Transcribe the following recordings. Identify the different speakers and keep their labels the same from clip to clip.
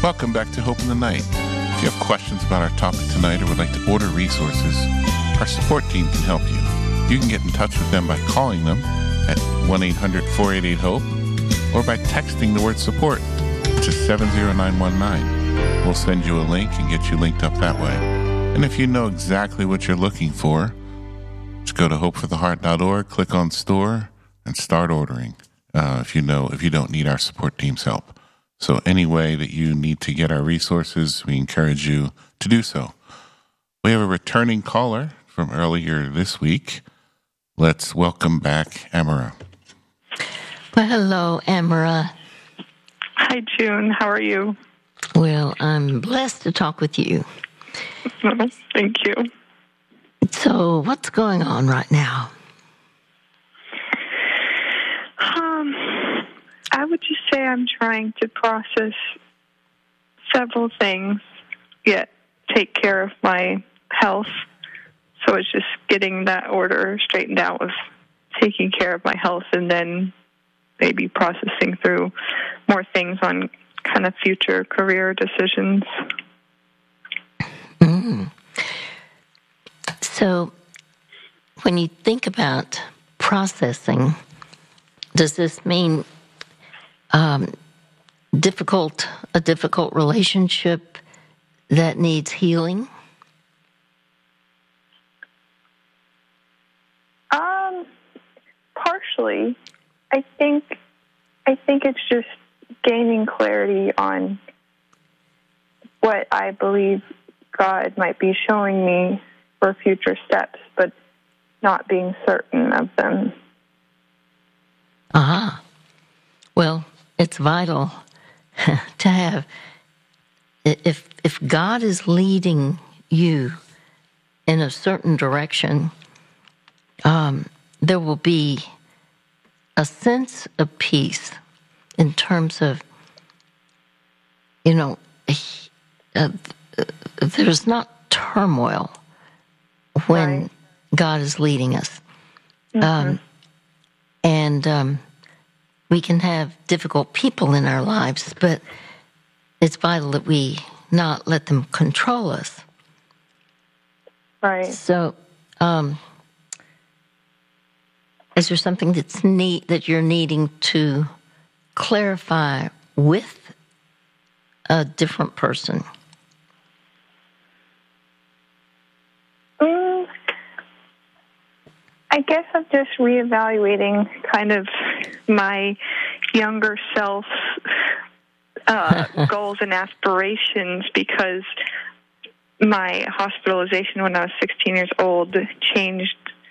Speaker 1: Welcome back to Hope in the Night. If you have questions about our topic tonight or would like to order resources, our support team can help you. You can get in touch with them by calling them at 1-800-488-HOPE or by texting the word support to 70919. We'll send you a link and get you linked up that way. And if you know exactly what you're looking for, just go to hopefortheheart.org, click on store, and start ordering if you don't need our support team's help. So any way that you need to get our resources, we encourage you to do so. We have a returning caller from earlier this week. Let's welcome back Amara.
Speaker 2: Well, hello, Amara.
Speaker 3: Hi, June. How are you?
Speaker 2: Well, I'm blessed to talk with you.
Speaker 3: Thank you.
Speaker 2: So, what's going on right now?
Speaker 3: I would just say I'm trying to process several things, yet take care of my health. So it's just getting that order straightened out of taking care of my health and then maybe processing through more things on kind of future career decisions.
Speaker 2: Mm. So when you think about processing, does this mean a difficult relationship that needs healing?
Speaker 3: Partially. I think it's just gaining clarity on what I believe God might be showing me for future steps, but not being certain of them.
Speaker 2: Ah, well, it's vital to have, if God is leading you in a certain direction, there will be a sense of peace in terms of, there's not turmoil when
Speaker 3: right.
Speaker 2: God is leading us.
Speaker 3: Mm-hmm.
Speaker 2: We can have difficult people in our lives, but it's vital that we not let them control us.
Speaker 3: Right.
Speaker 2: So, is there something that you're needing to clarify with a different person?
Speaker 3: I guess I'm just reevaluating kind of my younger self's goals and aspirations, because my hospitalization when I was 16 years old changed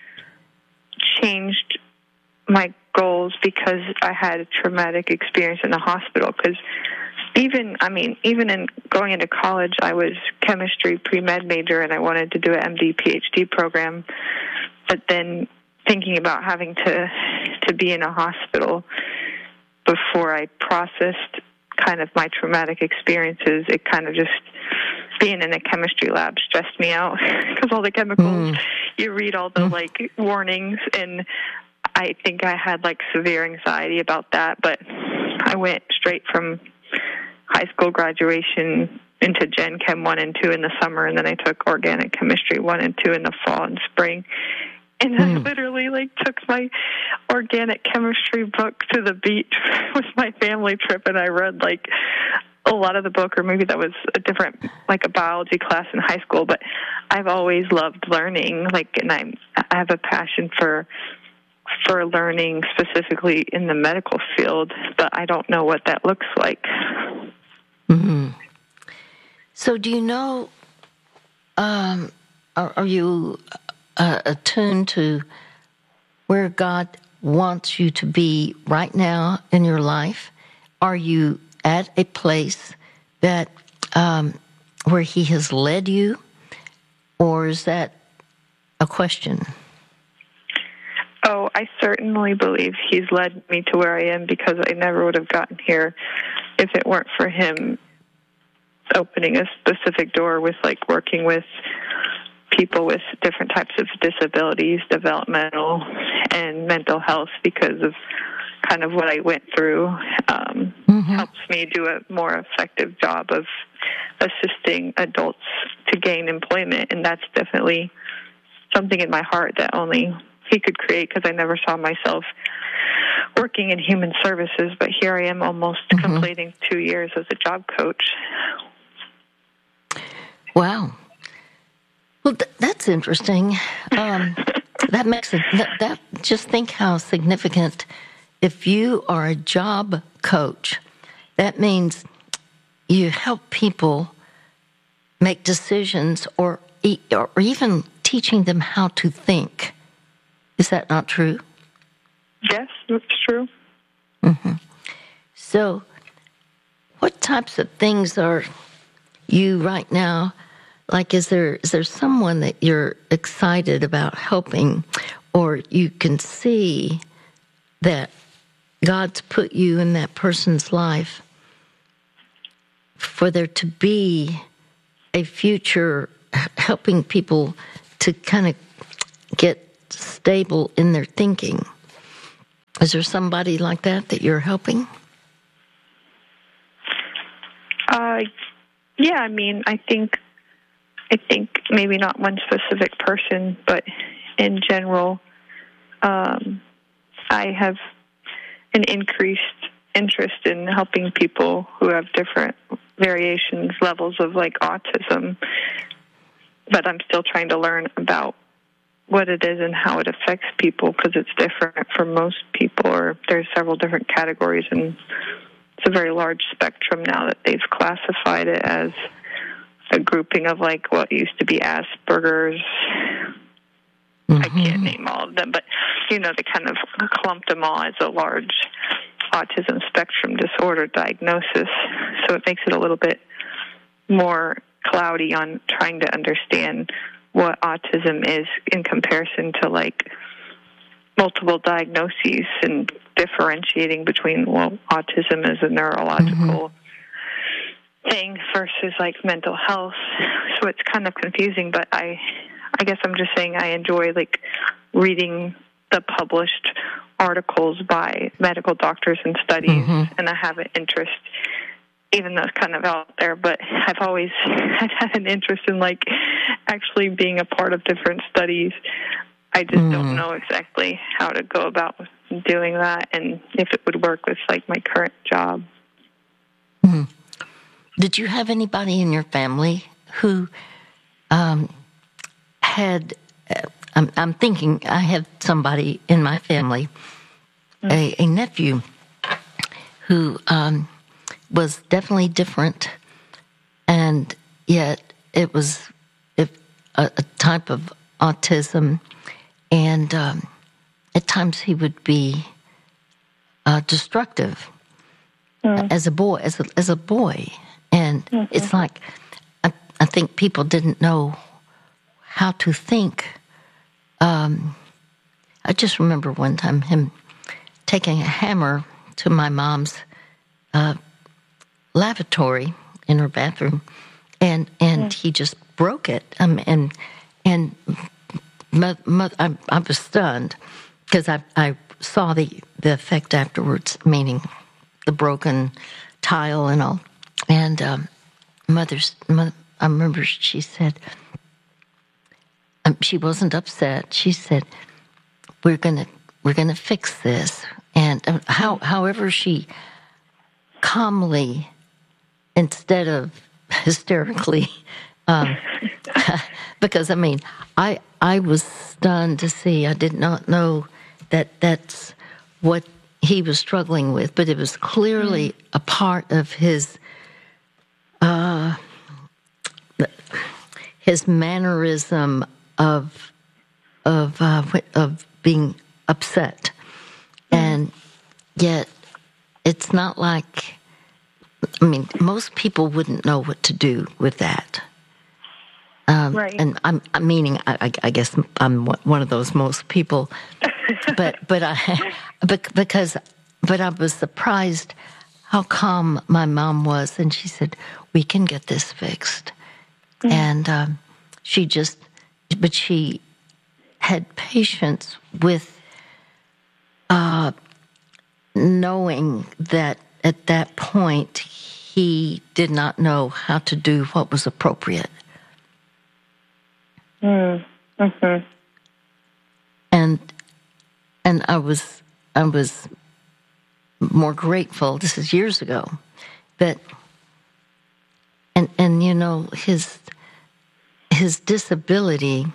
Speaker 3: my goals because I had a traumatic experience in the hospital. Because even in going into college, I was chemistry pre-med major and I wanted to do an MD PhD program. But then thinking about having to be in a hospital before I processed kind of my traumatic experiences, it kind of just being in a chemistry lab stressed me out because all the chemicals, you read all the warnings, and I think I had severe anxiety about that. But I went straight from high school graduation into Gen Chem 1 and 2 in the summer, and then I took Organic Chemistry 1 and 2 in the fall and spring. And I literally took my organic chemistry book to the beach with my family trip, and I read a lot of the book, or maybe that was a different, a biology class in high school. But I've always loved learning, and I have a passion for learning specifically in the medical field, but I don't know what that looks like.
Speaker 2: Mm-hmm. So do you know, are you attuned to where God wants you to be right now in your life? Are you at a place that where He has led you, or is that a question?
Speaker 3: Oh, I certainly believe He's led me to where I am, because I never would have gotten here if it weren't for Him opening a specific door with working with people with different types of disabilities, developmental and mental health, because of kind of what I went through helps me do a more effective job of assisting adults to gain employment. And that's definitely something in my heart that only he could create, because I never saw myself working in human services. But here I am almost completing 2 years as a job coach.
Speaker 2: Wow. Well, that's interesting. That makes it, that just think how significant. If you are a job coach, that means you help people make decisions, or even teaching them how to think. Is that not true?
Speaker 3: Yes, that's true.
Speaker 2: So, what types of things are you right now? Like, is there someone that you're excited about helping, or you can see that God's put you in that person's life for there to be a future helping people to kind of get stable in their thinking? Is there somebody like that you're helping?
Speaker 3: Yeah, I mean, I think maybe not one specific person, but in general, I have an increased interest in helping people who have different variations, levels of like autism, but I'm still trying to learn about what it is and how it affects people, because it's different for most people, or there's several different categories, and it's a very large spectrum now that they've classified it as a grouping of like what used to be Asperger's. I can't name all of them, but they kind of clumped them all as a large autism spectrum disorder diagnosis. So it makes it a little bit more cloudy on trying to understand what autism is in comparison to like multiple diagnoses, and differentiating between, well, autism is a neurological thing versus like mental health. So it's kind of confusing, but I guess I'm just saying I enjoy like reading the published articles by medical doctors and studies, and I have an interest, even though it's kind of out there, but I've had an interest in like actually being a part of different studies. I just don't know exactly how to go about doing that, and if it would work with like my current job.
Speaker 2: Did you have anybody in your family who had, I'm thinking I have somebody in my family, a nephew who was definitely different, and yet it was a type of autism, and at times he would be destructive as a boy, and it's like I think people didn't know how to think. I just remember one time him taking a hammer to my mom's lavatory in her bathroom, and he just broke it. I was stunned because I saw the effect afterwards, meaning the broken tile and all. And I remember she said, she wasn't upset. She said, "We're gonna fix this." And however she calmly, instead of hysterically, because I was stunned to see. I did not know that's what he was struggling with, but it was clearly a part of his mannerism of being upset, and yet it's not like, most people wouldn't know what to do with that.
Speaker 3: Right.
Speaker 2: And I'm meaning, I guess I'm one of those most people, but I was surprised how calm my mom was, and she said, "We can get this fixed," and she had patience with knowing that at that point he did not know how to do what was appropriate.
Speaker 3: Mm-hmm.
Speaker 2: And I was more grateful. This is years ago, that and you know, his disability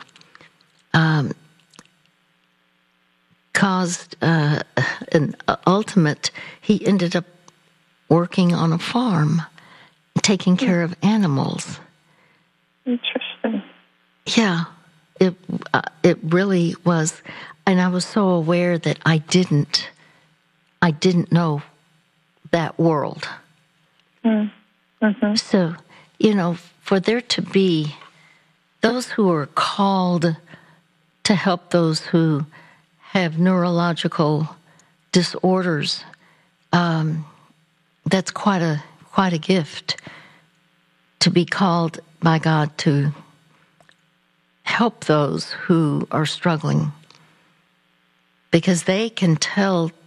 Speaker 2: caused an ultimate. He ended up working on a farm, taking care of animals.
Speaker 3: Interesting.
Speaker 2: Yeah, it really was, and I was so aware that I didn't know that world.
Speaker 3: Mm-hmm.
Speaker 2: So, you know, for there to be those who are called to help those who have neurological disorders, that's quite a gift, to be called by God to help those who are struggling, because they can tell